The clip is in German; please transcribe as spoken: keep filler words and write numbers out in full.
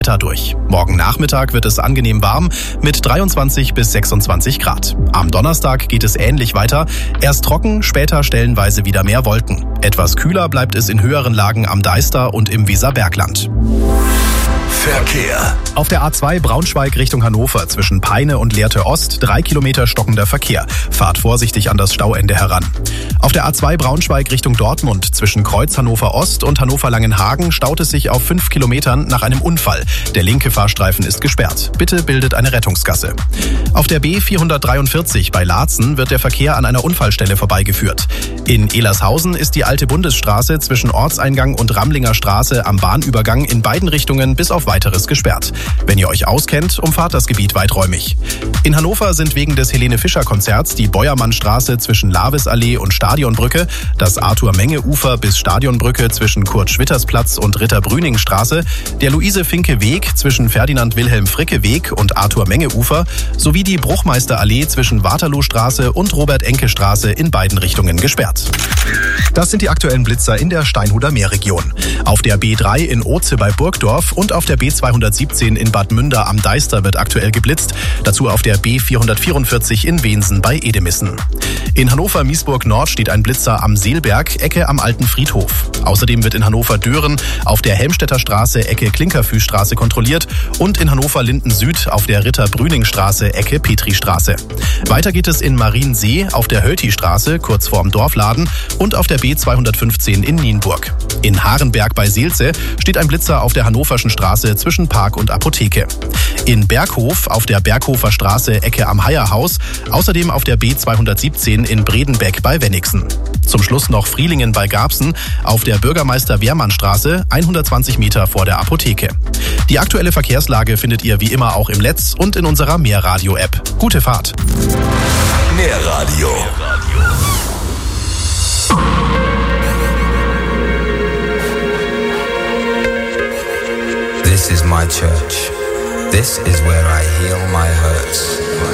durch. Morgen Nachmittag wird es angenehm warm mit dreiundzwanzig bis sechsundzwanzig Grad. Am Donnerstag geht es ähnlich weiter. Erst trocken, später stellenweise wieder mehr Wolken. Etwas kühler bleibt es in höheren Lagen am Deister und im Weserbergland. Verkehr. Auf der A zwei Braunschweig Richtung Hannover zwischen Peine und Lehrte Ost drei Kilometer stockender Verkehr. Fahrt vorsichtig an das Stauende heran. Auf der A zwei Braunschweig Richtung Dortmund zwischen Kreuz Hannover Ost und Hannover Langenhagen staut es sich auf fünf Kilometern nach einem Unfall. Der linke Fahrstreifen ist gesperrt. Bitte bildet eine Rettungsgasse. Auf der B vierhundertdreiundvierzig bei Laatzen wird der Verkehr an einer Unfallstelle vorbeigeführt. In Elershausen ist die alte Bundesstraße zwischen Ortseingang und Ramlinger Straße am Bahnübergang in beiden Richtungen bis auf weiteres gesperrt. Wenn ihr euch auskennt, umfahrt das Gebiet weiträumig. In Hannover sind wegen des Helene-Fischer-Konzerts die Beuermannstraße zwischen Lavisallee und Stadionbrücke, das Arthur-Menge-Ufer bis Stadionbrücke zwischen Kurt-Schwitters-Platz und Ritter-Brüning-Straße, der Luise-Finke-Weg zwischen Ferdinand-Wilhelm-Fricke-Weg und Arthur-Menge-Ufer sowie die Bruchmeister-Allee zwischen Waterloostraße und Robert-Enke-Straße in beiden Richtungen gesperrt. Das sind die aktuellen Blitzer in der Steinhuder Meerregion. Auf der B drei in Oze bei Burgdorf und auf der B zweihundertsiebzehn in Bad Münder am Deister wird aktuell geblitzt. Dazu auf der B vierhundertvierundvierzig in Wensen bei Edemissen. In Hannover-Miesburg Nord steht ein Blitzer am Seelberg, Ecke am Alten Friedhof. Außerdem wird in Hannover-Dören auf der Helmstedter Straße, Ecke Klinkerfüßstraße kontrolliert und in Hannover-Linden Süd auf der Ritter-Brüning-Straße, Ecke Petristraße. Weiter geht es in Mariensee auf der Hölti-Straße, kurz vorm Dorfladen und auf der B zweihundertfünfzehn in Nienburg. In Harenberg bei Seelze steht ein Blitzer auf der Hannoverschen Straße zwischen Park und Apotheke. In Berghof auf der Berghofer Straße, Ecke am Heierhaus, außerdem auf der B zweihundertsiebzehn in Bredenbeck bei Wennigsen. Zum Schluss noch Frielingen bei Garbsen auf der Bürgermeister-Wehrmann-Straße, hundertzwanzig Meter vor der Apotheke. Die aktuelle Verkehrslage findet ihr wie immer auch im Netz und in unserer Mehrradio-App. Gute Fahrt! Mehrradio. This is my church. This is where I heal my hurts.